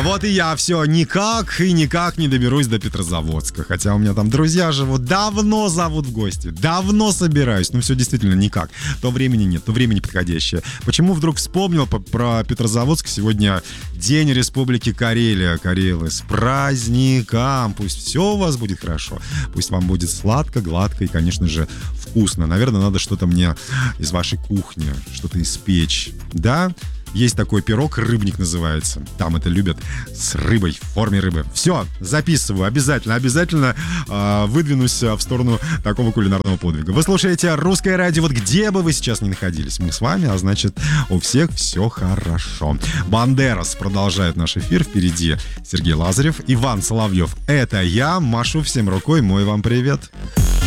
Вот и я все никак не доберусь до Петрозаводска. Хотя у меня там друзья живут, давно зовут в гости, давно собираюсь. Ну все действительно никак. То времени нет, то времени подходящее. Почему вдруг вспомнил про Петрозаводск? Сегодня День Республики Карелия. Карелы, с праздником. Пусть все у вас будет хорошо. Пусть вам будет сладко, гладко и, конечно же, вкусно. Наверное, надо что-то мне из вашей кухни, что-то испечь. Да? Есть такой пирог, рыбник называется. Там это любят с рыбой, в форме рыбы. Все, записываю, обязательно выдвинусь в сторону такого кулинарного подвига. Вы слушаете «Русское радио», вот где бы вы сейчас ни находились. Мы с вами, а значит, у всех все хорошо. Бандерас продолжает наш эфир. Впереди Сергей Лазарев, Иван Соловьев. Это я, машу всем рукой, мой вам привет.